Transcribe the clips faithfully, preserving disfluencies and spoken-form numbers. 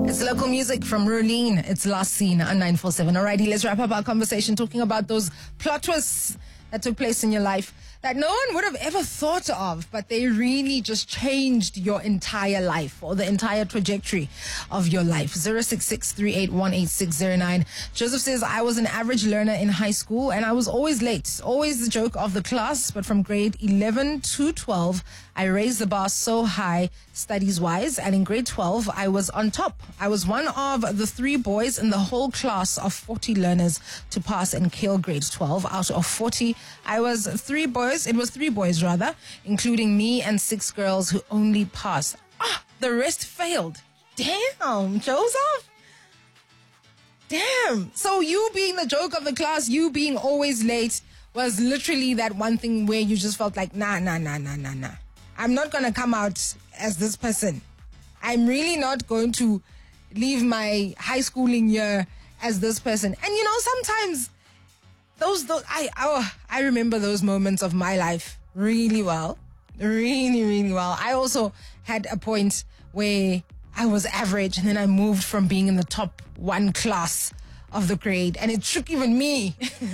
It's local music from Rulene. It's Last Seen on nine four seven. Alrighty, let's wrap up our conversation talking about those plot twists that took place in your life that no one would have ever thought of, but they really just changed your entire life or the entire trajectory of your life. zero six six, three eight one, eight six zero nine. Joseph says, I was an average learner in high school and I was always late. Always the joke of the class, but from grade eleven to twelve, I raised the bar so high studies-wise, and in grade twelve, I was on top. I was one of the three boys in the whole class of forty learners to pass and kill grade twelve. Out of forty, I was three boys, it was three boys rather, including me and six girls who only passed. Ah, the rest failed. Damn, Joseph. Damn. So you being the joke of the class, you being always late, was literally that one thing where you just felt like, nah, nah, nah, nah, nah, nah. I'm not going to come out as this person. I'm really not going to leave my high schooling year as this person. And you know, sometimes those, those I, I, I remember those moments of my life really well. Really, really well. I also had a point where I was average and then I moved from being in the top one class of the grade. And it shook even me.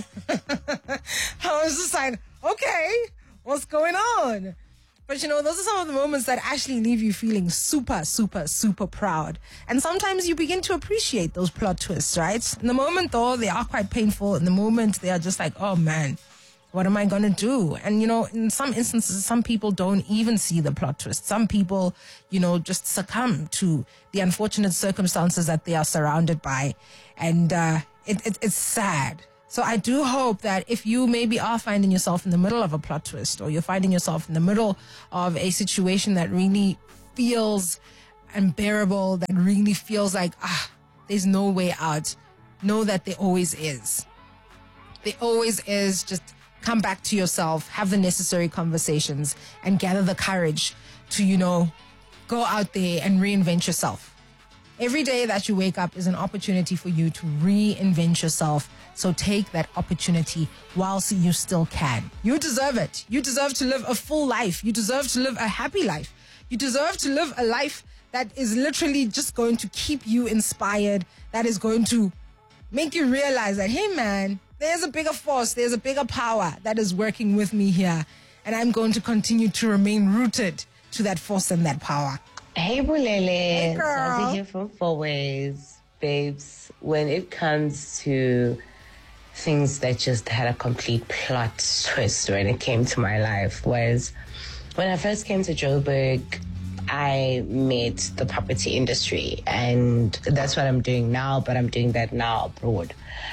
I was just like, okay, what's going on? But, you know, those are some of the moments that actually leave you feeling super, super, super proud. And sometimes you begin to appreciate those plot twists, right? In the moment, though, they are quite painful. In the moment, they are just like, oh, man, what am I going to do? And, you know, in some instances, some people don't even see the plot twist. Some people, you know, just succumb to the unfortunate circumstances that they are surrounded by. And uh, it, it, it's sad. So I do hope that if you maybe are finding yourself in the middle of a plot twist, or you're finding yourself in the middle of a situation that really feels unbearable, that really feels like, ah, there's no way out, know that there always is. There always is. Just come back to yourself, have the necessary conversations, and gather the courage to, you know, go out there and reinvent yourself. Every day that you wake up is an opportunity for you to reinvent yourself. So take that opportunity whilst you still can. You deserve it. You deserve to live a full life. You deserve to live a happy life. You deserve to live a life that is literally just going to keep you inspired, that is going to make you realize that, hey man, there's a bigger force, there's a bigger power that is working with me here. And I'm going to continue to remain rooted to that force and that power. Hey, Bulele. Hey, girl. Sazi here from Four Ways. Babes, when it comes to things that just had a complete plot twist when it came to my life was when I first came to Joburg, I met the property industry, and that's what I'm doing now, but I'm doing that now abroad.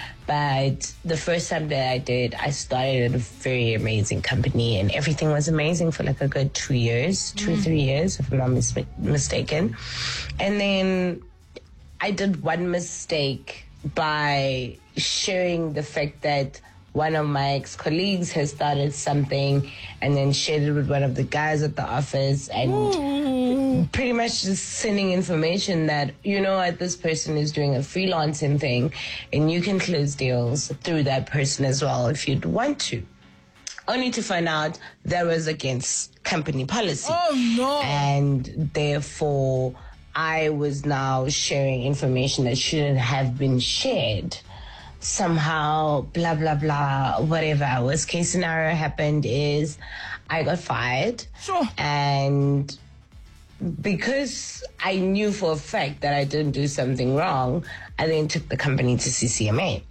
But the first time that I did, I started at a very amazing company, and everything was amazing for like a good two years, two, mm. three years, if I'm not mis- mistaken. And then I did one mistake by sharing the fact that one of my ex-colleagues has started something and then shared it with one of the guys at the office, and Ooh. pretty much just sending information that, you know what, this person is doing a freelancing thing and you can close deals through that person as well if you'd want to. Only to find out that was against company policy. Oh, no. And therefore, I was now sharing information that shouldn't have been shared. Somehow, blah, blah, blah, whatever. Worst case scenario happened is I got fired. Sure. And because I knew for a fact that I didn't do something wrong, I then took the company to C C M A.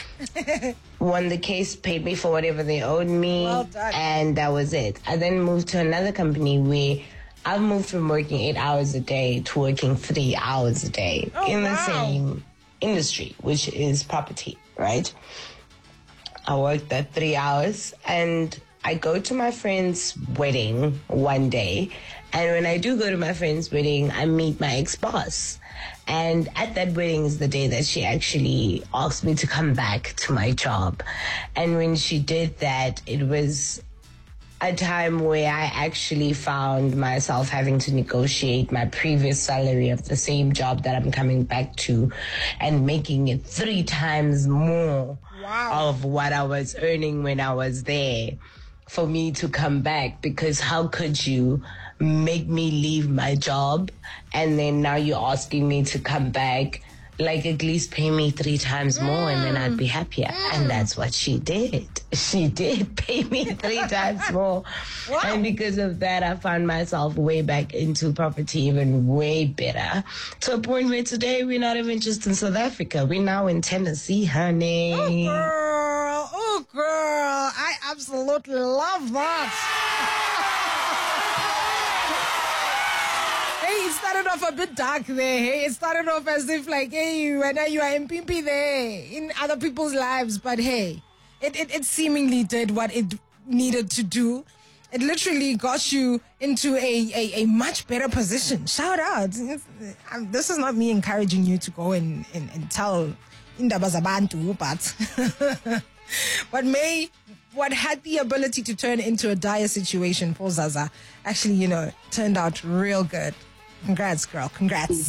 Won the case, paid me for whatever they owed me. Well done. And that was it. I then moved to another company where I've moved from working eight hours a day to working three hours a day oh, in the wow. same industry, which is property, right? I worked that three hours and I go to my friend's wedding one day. And when I do go to my friend's wedding, I meet my ex-boss. And at that wedding is the day that she actually asked me to come back to my job. And when she did that, it was a time where I actually found myself having to negotiate my previous salary of the same job that I'm coming back to and making it three times more wow. of what I was earning when I was there. for me to come back, because how could you make me leave my job and then now you're asking me to come back? Like, at least pay me three times more and then I'd be happier. Mm. And that's what she did. She did pay me three times more. Wow. And because of that, I found myself way back into property, even way better. To a point where today we're not even just in South Africa. We're now in Tennessee, honey. Oh, girl. Oh, girl. I absolutely love that. It started off a bit dark there. Hey, it started off as if like, hey, when you are in Pimpi there in other people's lives, but hey, it, it, it seemingly did what it needed to do. It literally got you into a, a, a much better position. Shout out. Um, this is not me encouraging you to go and, and, and tell Indaba Zabantu, but what may what had the ability to turn into a dire situation for Zaza actually, you know, turned out real good. Congrats, girl. Congrats.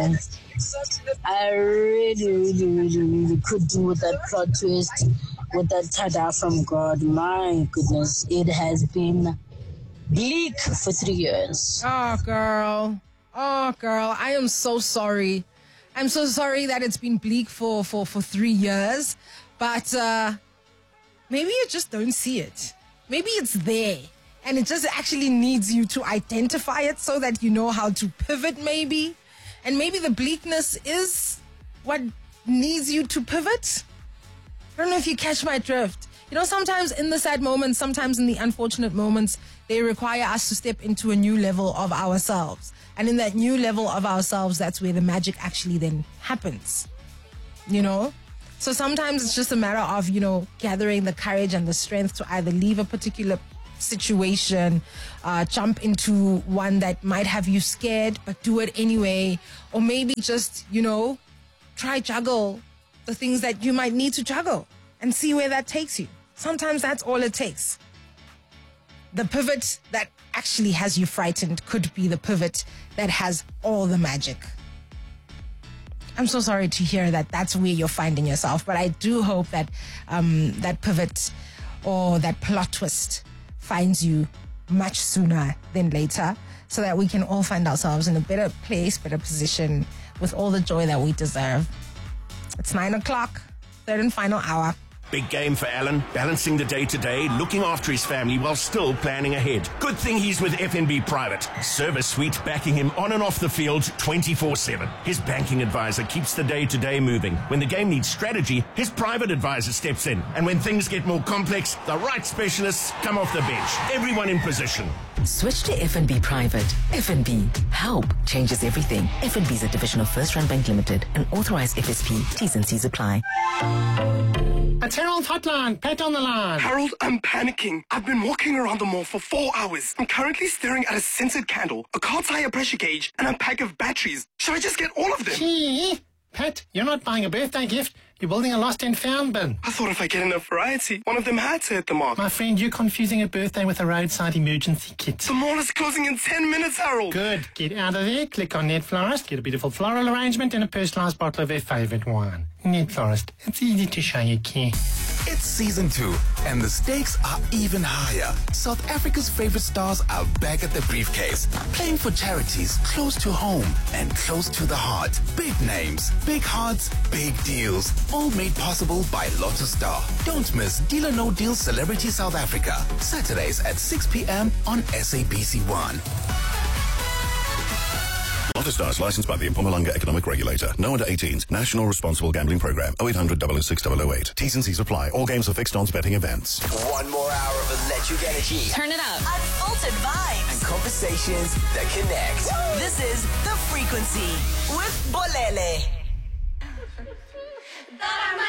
I really, really, really, really could do with that plot twist, with that tada from God. My goodness, it has been bleak for three years. Oh, girl. Oh, girl. I am so sorry. I'm so sorry that it's been bleak for, for, for three years. But uh, maybe you just don't see it. Maybe it's there. And it just actually needs you to identify it so that you know how to pivot maybe. And maybe the bleakness is what needs you to pivot. I don't know if you catch my drift. You know, sometimes in the sad moments, sometimes in the unfortunate moments, they require us to step into a new level of ourselves. And in that new level of ourselves, that's where the magic actually then happens. You know? So sometimes it's just a matter of, you know, gathering the courage and the strength to either leave a particular situation, uh, jump into one that might have you scared, but do it anyway. Or maybe just, you know, try juggle the things that you might need to juggle and see where that takes you. Sometimes that's all it takes. The pivot that actually has you frightened could be the pivot that has all the magic. I'm so sorry to hear that that's where you're finding yourself, but I do hope that um, that pivot or that plot twist finds you much sooner than later, so that we can all find ourselves in a better place, better position, with all the joy that we deserve. It's nine o'clock, third and final hour. Big game for Alan, balancing the day-to-day, looking after his family while still planning ahead. Good thing he's with F N B Private. Service suite backing him on and off the field twenty-four seven. His banking advisor keeps the day-to-day moving. When the game needs strategy, his private advisor steps in. And when things get more complex, the right specialists come off the bench. Everyone in position. Switch to F N B Private. F N B. Help changes everything. F N B is a division of First Rand Bank Limited, an authorized F S P. T's and C's apply. It's Harold Hotline. Pat on the line. Harold, I'm panicking. I've been walking around the mall for four hours. I'm currently staring at a scented candle, a car tire pressure gauge, and a pack of batteries. Should I just get all of them? Gee, Pat, you're not buying a birthday gift. You're building a lost and found bin. I thought if I get enough variety, one of them had to hit the mark. My friend, you're confusing a birthday with a roadside emergency kit. The mall is closing in ten minutes, Harold. Good. Get out of there, click on Net Florist, get a beautiful floral arrangement and a personalised bottle of their favourite wine. Net Florist. It's easy to show you care. It's season two, and the stakes are even higher. South Africa's favorite stars are back at the briefcase, playing for charities close to home and close to the heart. Big names, big hearts, big deals, all made possible by Lotto Star. Don't miss Deal or No Deal Celebrity South Africa, Saturdays at six p.m. on S A B C one. Lotto Star is licensed by the Mpumalanga Economic Regulator. No under eighteens. National Responsible Gambling Program. oh eight hundred, double oh six, double oh eight. T's and C's apply. All games are fixed odds betting events. One more hour of electric energy. Turn it up. Unfiltered vibes. And conversations that connect. Woo! This is The Frequency with Bolele.